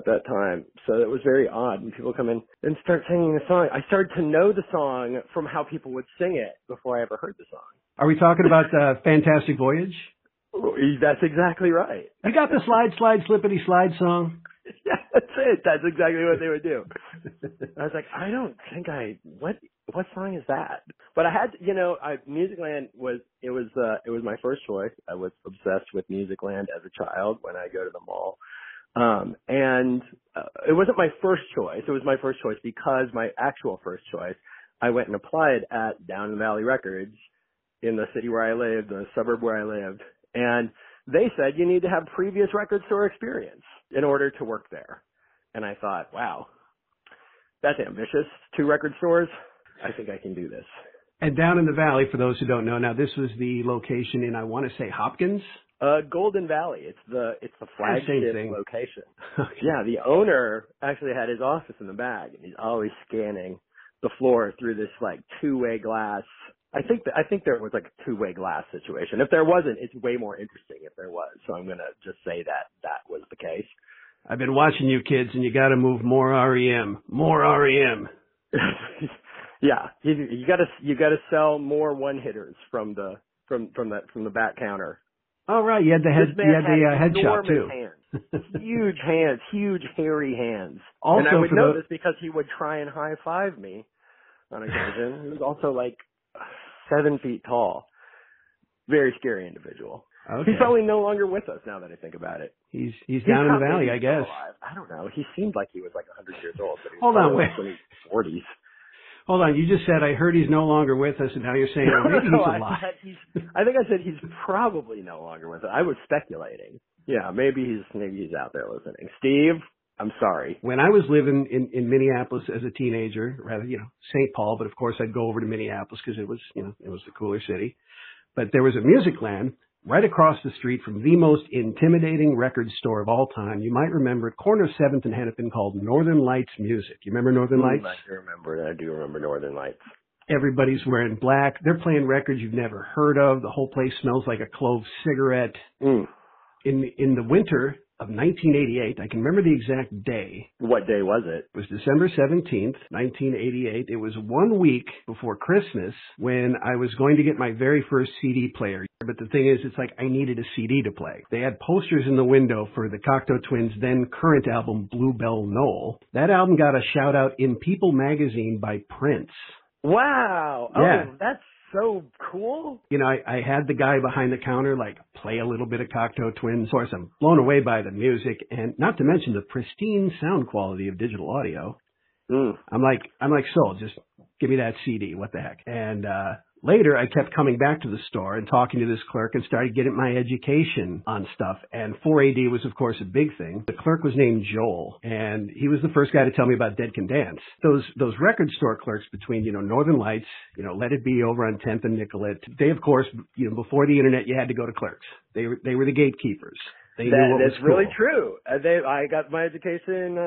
that time. So it was very odd. And people come in and start singing the song. I started to know the song from how people would sing it before I ever heard the song. Are we talking about Fantastic Voyage? That's exactly right. You got the slide, slide, slippity slide song? Yeah, that's it. That's exactly what they would do. I was like, I don't think what song is that? But I had to, Musicland was my first choice. I was obsessed with Musicland as a child when I go to the mall. And it wasn't my first choice. It was my first choice because my actual first choice, I went and applied at Down in the Valley Records in the city where I lived, the suburb where I lived. And they said you need to have previous record store experience in order to work there. And I thought, wow, that's ambitious. 2 record stores. I think I can do this. And Down in the Valley, for those who don't know, now this was the location in, I want to say, Hopkins? Golden Valley. It's the flagship location. Okay. Yeah, the owner actually had his office in the back, and he's always scanning the floor through this like 2-way glass. I think there was like a 2-way glass situation. If there wasn't, it's way more interesting if there was. So I'm going to just say that was the case. I've been watching you kids, and you got to move more REM. More REM. Yeah, you got to sell more one-hitters from the back counter. Oh right, you had the head shop too. Hands. Huge hands, huge hairy hands. Also, and I would know this because he would try and high five me on occasion. He was also like 7 feet tall. Very scary individual. Okay. He's probably no longer with us now that I think about it. He's down in the valley, I guess. Alive. I don't know. He seemed like he was like 100 years old, but he was Hold on, wait. in his 40s. Hold on, you just said, I heard he's no longer with us, and now you're saying, well, maybe he's alive. I think I said he's probably no longer with us. I was speculating. Yeah, maybe he's out there listening. Steve, I'm sorry. When I was living in Minneapolis as a teenager, rather, St. Paul, but of course I'd go over to Minneapolis because it was the cooler city. But there was a Musicland right across the street from the most intimidating record store of all time. You might remember it, corner of 7th and Hennepin, called Northern Lights Music. You remember Northern Lights? I do remember Northern Lights. Everybody's wearing black. They're playing records you've never heard of. The whole place smells like a clove cigarette. Mm. In the winter of 1988, I can remember the exact day. What day was it? It was December 17th, 1988. It was 1 week before Christmas when I was going to get my very first CD player. But the thing is, it's like I needed a CD to play. They had posters in the window for the Cocteau Twins' then current album, Bluebell Knoll. That album got a shout out in People magazine by Prince. Wow. Yeah. Oh, that's so cool. I had the guy behind the counter play a little bit of Cocteau Twins. Of course, I'm blown away by the music, and not to mention the pristine sound quality of digital audio. Mm. I'm like, sold. Just give me that CD. What the heck? And later, I kept coming back to the store and talking to this clerk and started getting my education on stuff. And 4AD was, of course, a big thing. The clerk was named Joel, and he was the first guy to tell me about Dead Can Dance. Those record store clerks between, Northern Lights, Let It Be over on 10th and Nicollet. They, of course, before the internet, you had to go to clerks. They were the gatekeepers. That's really true. I got my education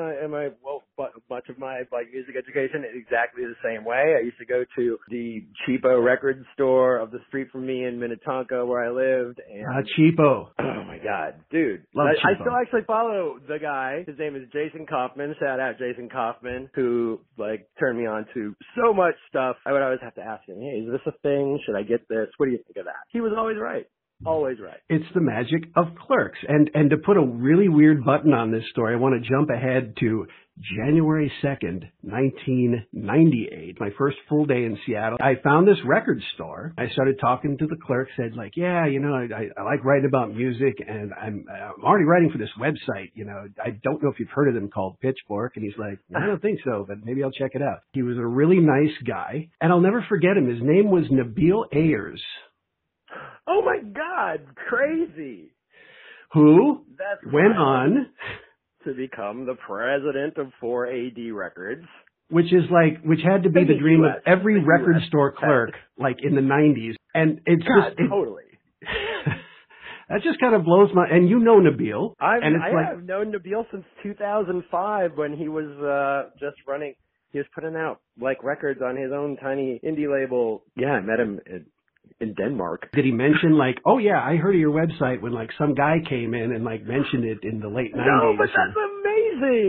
much of my music education exactly the same way. I used to go to the cheapo record store of the street from me in Minnetonka where I lived. And cheapo. Oh my God, dude! I still actually follow the guy. His name is Jason Kaufman. Shout out Jason Kaufman, who turned me on to so much stuff. I would always have to ask him, "Hey, is this a thing? Should I get this? What do you think of that?" He was always right. Always right. It's the magic of clerks. And to put a really weird button on this story, I want to jump ahead to January 2nd, 1998, my first full day in Seattle. I found this record store. I started talking to the clerk, said I like writing about music, and I'm already writing for this website. I don't know if you've heard of them, called Pitchfork. And he's like, I don't think so, but maybe I'll check it out. He was a really nice guy, and I'll never forget him. His name was Nabil Ayers. Oh my God, crazy. Who went on to become the president of 4AD Records. Which had to be the dream of every record store clerk, in the 90s. And it's totally. That just kind of blows my, and Nabil. I have known Nabil since 2005 when he was just running, he was putting out records on his own tiny indie label. Yeah, I met him in Denmark. Did he mention oh yeah, I heard of your website when some guy came in and mentioned it in the late 90s? No, but that's amazing.